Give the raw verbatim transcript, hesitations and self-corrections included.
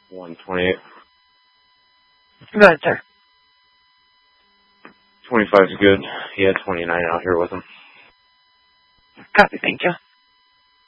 one twenty-eight. Go ahead, sir. twenty-five is good. He had twenty-nine out here with him. Copy, thank you.